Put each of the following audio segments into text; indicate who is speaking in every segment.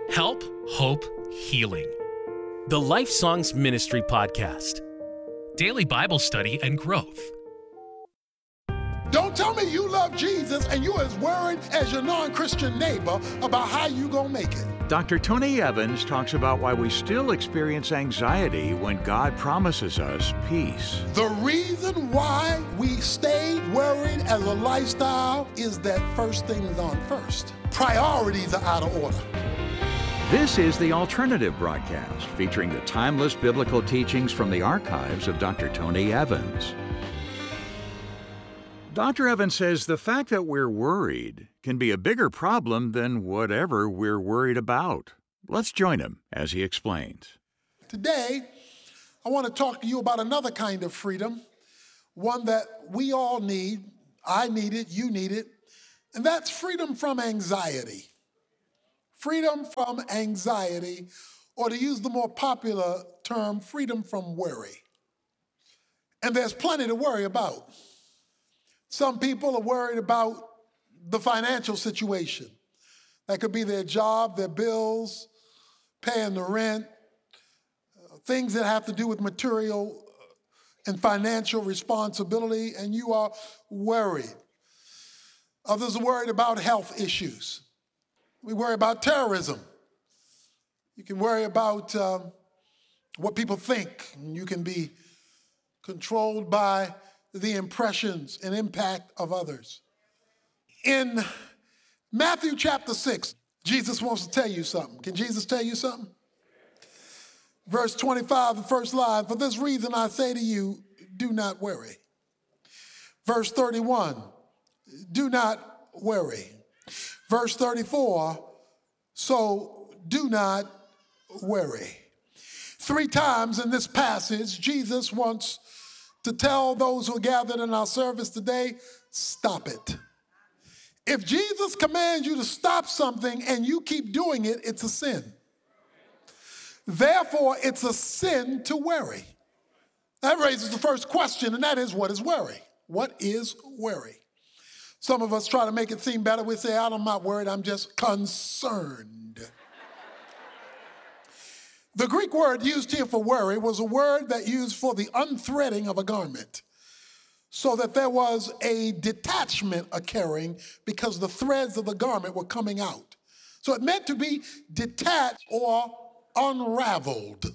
Speaker 1: Help, Hope, Healing. The Life Songs Ministry Podcast. Daily Bible study and growth.
Speaker 2: Don't tell me you love Jesus and you're as worried as your non-Christian neighbor about how you gonna make it.
Speaker 3: Dr. Tony Evans talks about why we still experience anxiety when God promises us peace.
Speaker 2: The reason why we stay worried as a lifestyle is that first things on first. Priorities are out of order.
Speaker 3: This is The Alternative Broadcast, featuring the timeless biblical teachings from the archives of Dr. Tony Evans. Dr. Evans says the fact that we're worried can be a bigger problem than whatever we're worried about. Let's join him as he explains.
Speaker 2: Today, I want to talk to you about another kind of freedom, one that we all need. I need it, you need it, and that's freedom from anxiety. Freedom from anxiety, or to use the more popular term, freedom from worry. And there's plenty to worry about. Some people are worried about the financial situation. That could be their job, their bills, paying the rent, things that have to do with material and financial responsibility, and you are worried. Others are worried about health issues. We worry about terrorism. You can worry about what people think. You can be controlled by the impressions and impact of others. In Matthew chapter 6, Jesus wants to tell you something. Can Jesus tell you something? Verse 25, the first line, "For this reason I say to you, do not worry." Verse 31, "Do not worry." Verse 34, "So do not worry." 3 times in this passage, Jesus wants to tell those who are gathered in our service today, stop it. If Jesus commands you to stop something and you keep doing it, it's a sin. Therefore, it's a sin to worry. That raises the first question, and that is, what is worry? What is worry? Some of us try to make it seem better. We say, I'm not worried, I'm just concerned. The Greek word used here for worry was a word that used for the unthreading of a garment, so that there was a detachment occurring because the threads of the garment were coming out. So it meant to be detached or unraveled.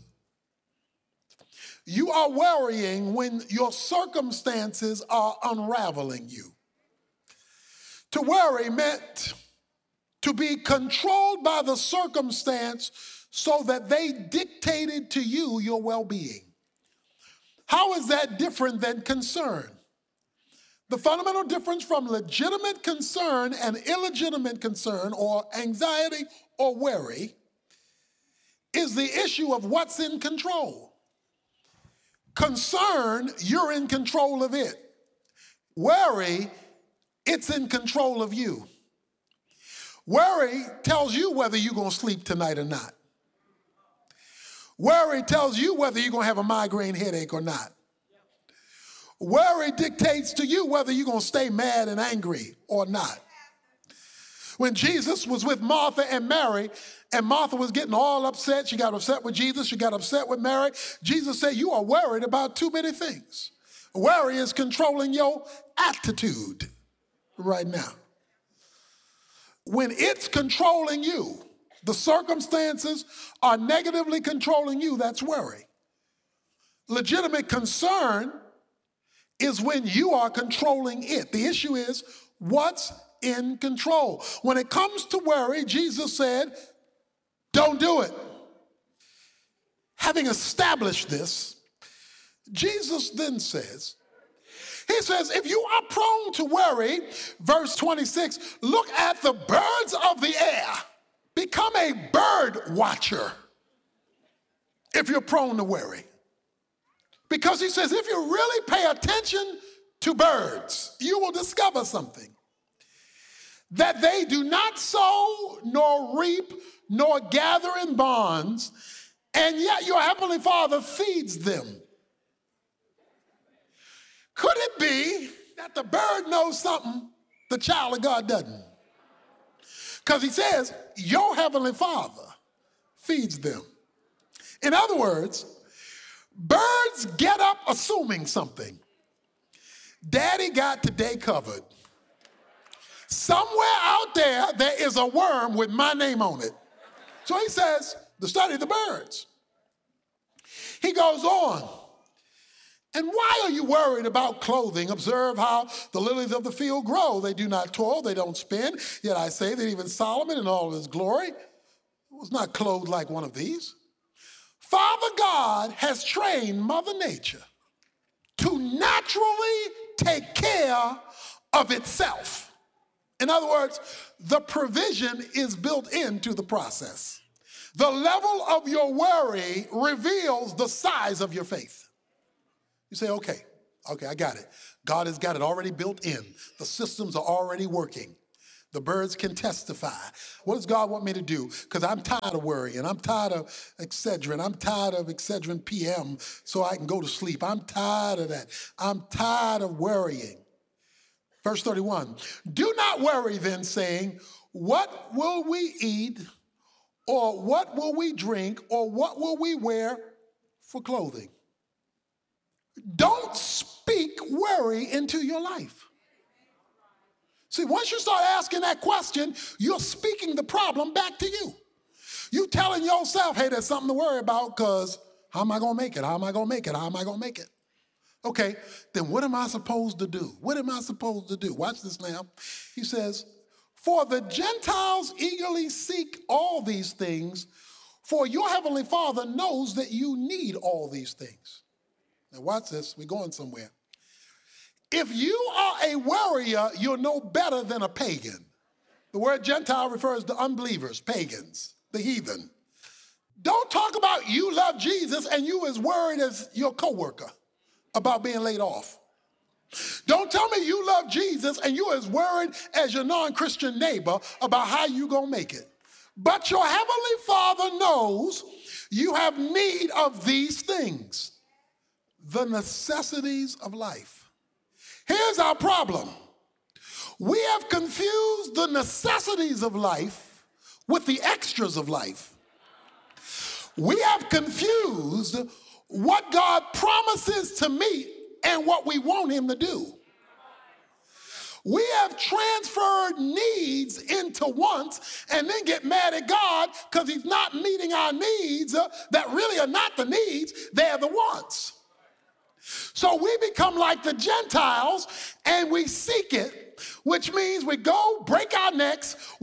Speaker 2: You are worrying when your circumstances are unraveling you. To worry meant to be controlled by the circumstance so that they dictated to you your well-being. How is that different than concern? The fundamental difference from legitimate concern and illegitimate concern, or anxiety or worry, is the issue of what's in control. Concern, you're in control of it. Worry, it's in control of you. Worry tells you whether you're going to sleep tonight or not. Worry tells you whether you're going to have a migraine headache or not. Worry dictates to you whether you're going to stay mad and angry or not. When Jesus was with Martha and Mary, and Martha was getting all upset, she got upset with Jesus, she got upset with Mary, Jesus said, you are worried about too many things. Worry is controlling your attitude right now. When it's controlling you, the circumstances are negatively controlling you, that's worry. Legitimate concern is when you are controlling it. The issue is what's in control. When it comes to worry, Jesus said, don't do it. Having established this, Jesus then says, if you are prone to worry, verse 26, look at the birds of the air. Become a bird watcher if you're prone to worry. Because he says, if you really pay attention to birds, you will discover something. That they do not sow, nor reap, nor gather in barns, and yet your heavenly Father feeds them. Could it be that the bird knows something the child of God doesn't? Because he says, your heavenly Father feeds them. In other words, birds get up assuming something. Daddy got today covered. Somewhere out there, there is a worm with my name on it. So he says, to study the birds. He goes on. And why are you worried about clothing? Observe how the lilies of the field grow. They do not toil, they don't spin. Yet I say that even Solomon in all of his glory was not clothed like one of these. Father God has trained Mother Nature to naturally take care of itself. In other words, the provision is built into the process. The level of your worry reveals the size of your faith. You say, okay, I got it. God has got it already built in. The systems are already working. The birds can testify. What does God want me to do? Because I'm tired of worrying. I'm tired of Excedrin. I'm tired of Excedrin PM so I can go to sleep. I'm tired of that. I'm tired of worrying. Verse 31, do not worry then, saying, what will we eat, or what will we drink, or what will we wear for clothing? Don't speak worry into your life. See, once you start asking that question, you're speaking the problem back to you. You telling yourself, hey, there's something to worry about because how am I going to make it? How am I going to make it? How am I going to make it? Okay, then what am I supposed to do? What am I supposed to do? Watch this now. He says, for the Gentiles eagerly seek all these things, for your heavenly Father knows that you need all these things. Now watch this, we're going somewhere. If you are a worrier, you're no better than a pagan. The word Gentile refers to unbelievers, pagans, the heathen. Don't talk about you love Jesus and you as worried as your coworker about being laid off. Don't tell me you love Jesus and you're as worried as your non-Christian neighbor about how you gonna make it. But your heavenly Father knows you have need of these things, the necessities of life. Here's our problem. We have confused the necessities of life with the extras of life. We have confused what God promises to meet and what we want him to do. We have transferred needs into wants and then get mad at God because he's not meeting our needs that really are not the needs, they're the wants. So we become like the Gentiles and we seek it, which means we go break our necks,